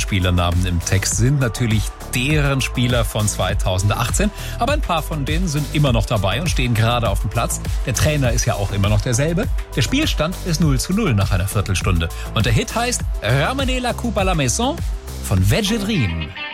Spielernamen im Text sind natürlich deren Spieler von 2018. Aber ein paar von denen sind immer noch dabei und stehen gerade auf dem Platz. Der Trainer ist ja auch immer noch derselbe. Der Spielstand ist 0:0 nach einer Viertelstunde. Und der Hit heißt Ramenez la coupe à la maison von Veggie Dream.